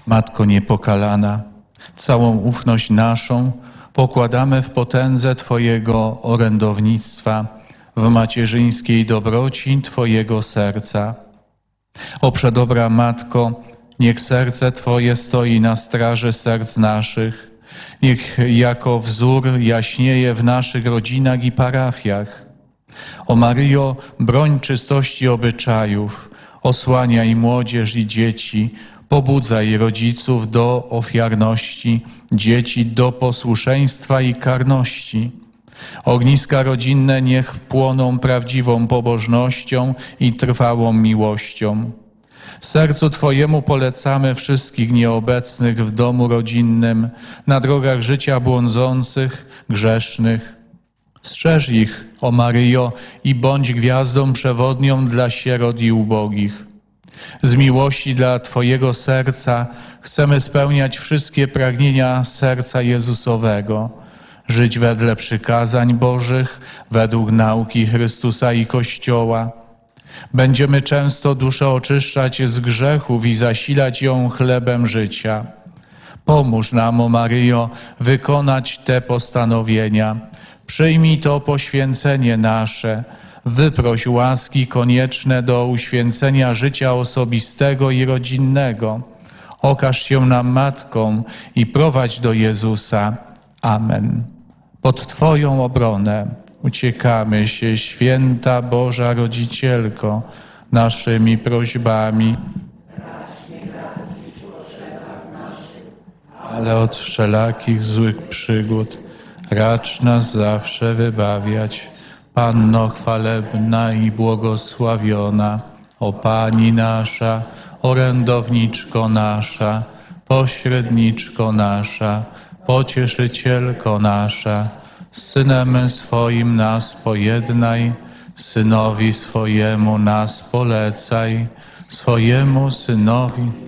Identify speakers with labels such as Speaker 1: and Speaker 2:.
Speaker 1: Matko niepokalana, całą ufność naszą pokładamy w potędze Twojego orędownictwa, w macierzyńskiej dobroci Twojego serca. O przedobra Matko, niech serce Twoje stoi na straży serc naszych, niech jako wzór jaśnieje w naszych rodzinach i parafiach. O Maryjo, broń czystości obyczajów, osłaniaj młodzież i dzieci, pobudzaj rodziców do ofiarności, dzieci do posłuszeństwa i karności. Ogniska rodzinne niech płoną prawdziwą pobożnością i trwałą miłością. Sercu Twojemu polecamy wszystkich nieobecnych w domu rodzinnym, na drogach życia błądzących, grzesznych. Strzeż ich, o Maryjo, i bądź gwiazdą przewodnią dla sierot i ubogich. Z miłości dla Twojego serca chcemy spełniać wszystkie pragnienia serca Jezusowego, żyć wedle przykazań Bożych, według nauki Chrystusa i Kościoła. Będziemy często duszę oczyszczać z grzechów i zasilać ją chlebem życia. Pomóż nam, o Maryjo, wykonać te postanowienia. Przyjmij to poświęcenie nasze. Wyproś łaski konieczne do uświęcenia życia osobistego i rodzinnego. Okaż się nam Matką i prowadź do Jezusa. Amen. Pod Twoją obronę uciekamy się, święta Boża Rodzicielko, naszymi prośbami, ale od wszelakich złych przygód racz nas zawsze wybawiać. Panno chwalebna i błogosławiona, o Pani nasza, orędowniczko nasza, pośredniczko nasza, pocieszycielko nasza, z Synem swoim nas pojednaj, Synowi swojemu nas polecaj, swojemu Synowi